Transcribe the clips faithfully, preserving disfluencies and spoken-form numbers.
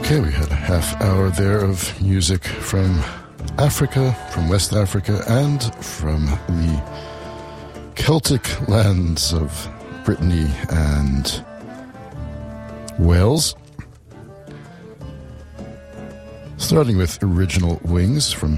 Okay, we had a half hour there of music from Africa, from West Africa, and from the Celtic lands of Brittany and Wales. Starting with Original Wings from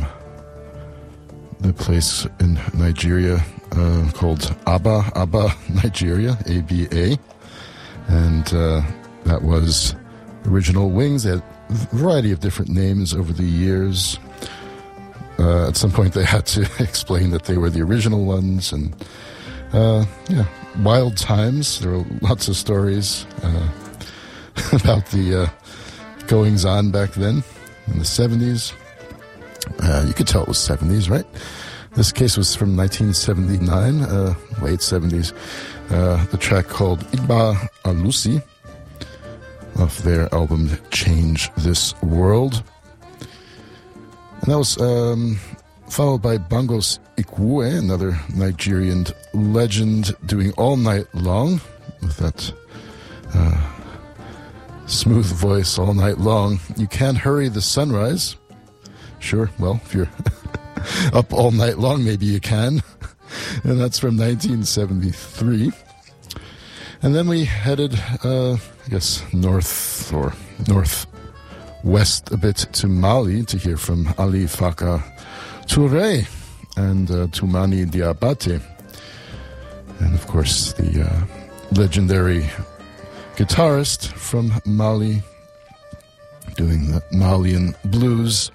the place in Nigeria uh, called Aba, Aba, Nigeria, A B A. And uh, that was Original Wings. They had a variety of different names over the years. Uh, at some point they had to explain that they were the original ones. And uh, yeah, wild times. There were lots of stories uh, about the uh, goings-on back then in the seventies. Uh, you could tell it was seventies, right? This case was from nineteen seventy-nine, uh, late seventies. Uh, the track called Igba Alusi off their album Change This World. And that was um, followed by Bangos Ikue, another Nigerian legend, doing All Night Long with that uh, smooth voice all night long. You Can't Hurry the Sunrise. Sure, well, if you're up all night long, maybe you can. And that's from nineteen seventy-three. And then we headed, uh, I guess, north or northwest a bit to Mali to hear from Ali Faka Touré and uh, Toumani Diabate. And, of course, the uh, legendary guitarist from Mali doing the Malian blues.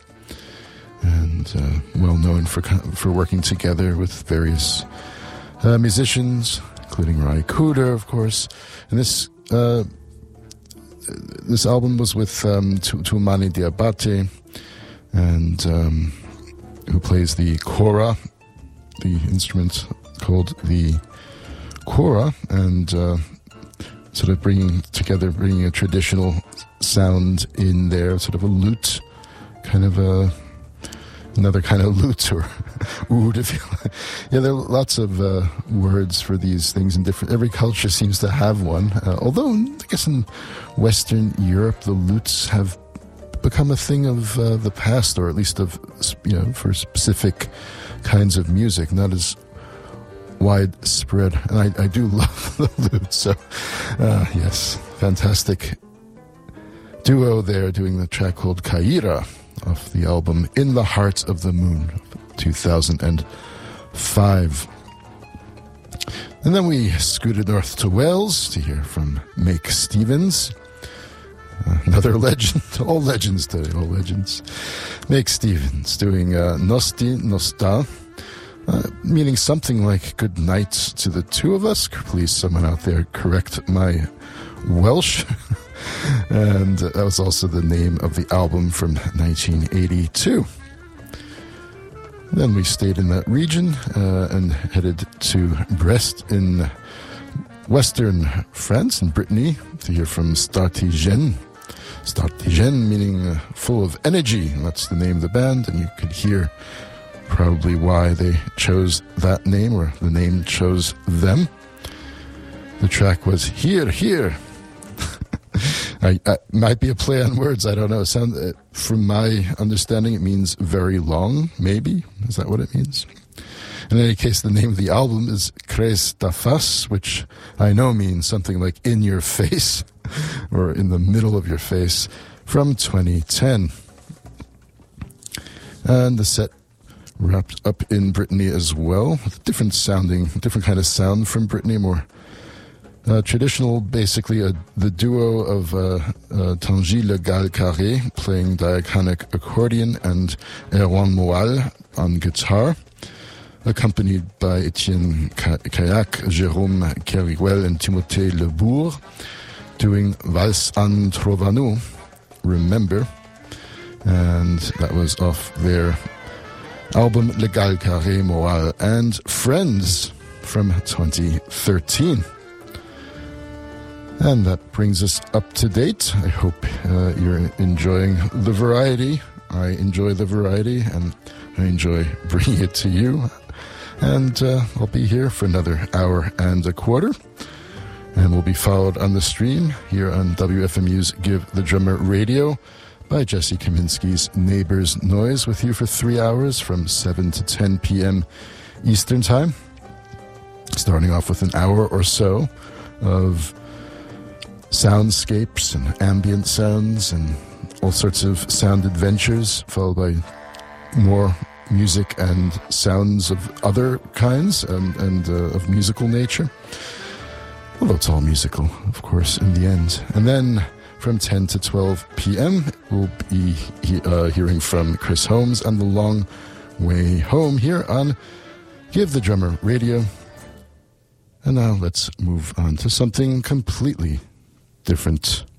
And uh, well known for for working together with various uh, musicians, including Rai Kuder, of course. And this uh, this album was with um, Toumani Diabate, and um, who plays the kora, the instrument called the kora, and uh, sort of bringing together, bringing a traditional sound in there, sort of a lute, kind of a another kind of lute or oud, if you like. Yeah, there are lots of uh, words for these things in different. Every culture seems to have one. Uh, although, I guess in Western Europe, the lutes have become a thing of uh, the past, or at least of, you know, for specific kinds of music, not as widespread. And I, I do love the lute. So, uh, yes, fantastic duo there doing the track called Kaira off the album In the Heart of the Moon, two thousand five. And then we scooted north to Wales to hear from Make Stevens, uh, another legend, all legends today, all legends. Make Stevens doing uh, Nosti Nosta, uh, meaning something like good night to the two of us. Please, someone out there correct my Welsh. And that was also the name of the album from nineteen eighty-two. Then we stayed in that region uh, and headed to Brest in western France, in Brittany, to hear from Startigène. Startigène meaning uh, full of energy. That's the name of the band, and you could hear probably why they chose that name, or the name chose them. The track was Here, Here. I, I might be a play on words. I don't know. Sound, uh, from my understanding, it means very long. Maybe is that what it means? In any case, the name of the album is Cres da Face, which I know means something like in your face or in the middle of your face, from twenty ten. And the set wrapped up in Brittany as well, with different sounding, different kind of sound from Brittany, more. Uh, traditional, basically, uh, the duo of uh, uh, Tanguy Le Gall Carré playing diachronic accordion and Erwan Moal on guitar, accompanied by Etienne Kayak, Jérôme Keriguel, and Timothée Lebourg, doing Vals an Trovano, Remember, and that was off their album Le Gall Carré, Moal and Friends from twenty thirteen. And that brings us up to date. I hope uh, you're enjoying the variety. I enjoy the variety, and I enjoy bringing it to you. And uh, I'll be here for another hour and a quarter. And will be followed on the stream here on W F M U's Give the Drummer Radio by Jesse Kaminsky's Neighbors Noise, with you for three hours from seven to ten p.m. Eastern Time. Starting off with an hour or so of soundscapes and ambient sounds and all sorts of sound adventures, followed by more music and sounds of other kinds and, and uh, of musical nature. Although it's all musical, of course, in the end. And then from ten to twelve p.m., we'll be he, uh, hearing from Chris Holmes and The Long Way Home here on Give the Drummer Radio. And now let's move on to something completely different.